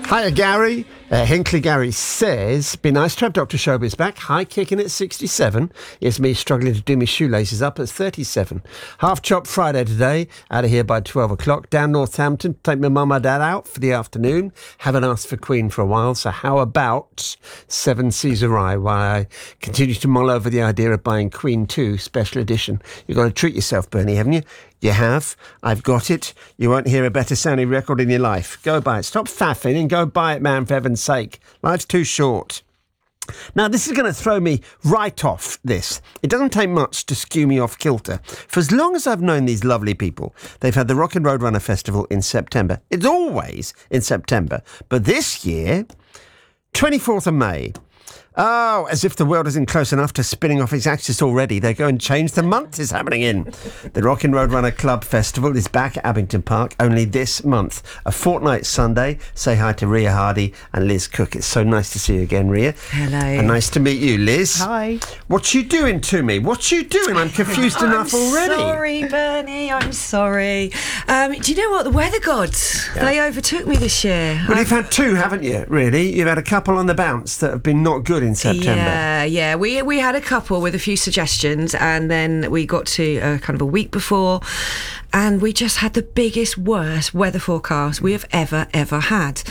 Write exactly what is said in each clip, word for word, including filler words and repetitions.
Hiya, Gary. Uh, Hinkley Gary says, be nice to have Doctor Showbiz back. High kicking at sixty-seven. It's me struggling to do my shoelaces up at thirty-seven. Half chop Friday today. Out of here by twelve o'clock. Down Northampton. Take my mum and dad out for the afternoon. Haven't asked for Queen for a while. So how about Seven Seas of Rye while I continue to mull over the idea of buying Queen two Special Edition. You've got to treat yourself, Bernie, haven't you? You have. I've got it. You won't hear a better sounding record in your life. Go buy it. Stop faffing and go buy it, man, for heaven's sake. Life's too short. Now, this is going to throw me right off this. It doesn't take much to skew me off kilter. For as long as I've known these lovely people, they've had the Rock and Roadrunner Festival in September. It's always in September. But this year, twenty-fourth of May... Oh, as if the world isn't close enough to spinning off its axis already. They go and change the month it's happening in. The Rock and Roadrunner Club Festival is back at Abington Park only this month. A fortnight Sunday. Say hi to Ria Hardy and Liz Cook. It's so nice to see you again, Ria. Hello. And nice to meet you, Liz. Hi. What you doing to me? What you doing? I'm confused enough already. I'm sorry, Bernie. I'm sorry. Um, do you know what? The weather gods, yeah. They overtook me this year. Well, I've... you've had two, haven't you, really? You've had a couple on the bounce that have been not good in September. Yeah, yeah. We we had a couple with a few suggestions, and then we got to uh, kind of a week before, and we just had the biggest, worst weather forecast we have ever, ever had.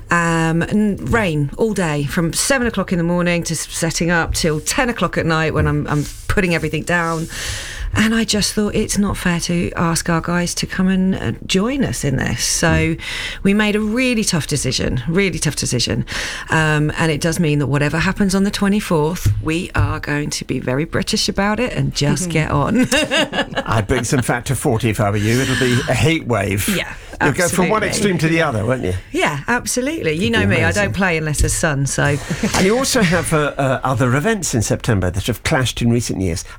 Um, and rain all day from seven o'clock in the morning to setting up till ten o'clock at night when I'm I'm putting everything down. And I just thought it's not fair to ask our guys to come and uh, join us in this. So we made a really tough decision, really tough decision. Um, and it does mean that whatever happens on the twenty-fourth, we are going to be very British about it and just get on. I'd bring some Factor forty if I were you. It'll be a heat wave. Yeah, You'll go from one extreme to the other, won't you? Yeah, absolutely. You know me, I don't play unless there's sun, so... And you also have uh, uh, other events in September that have clashed in recent years.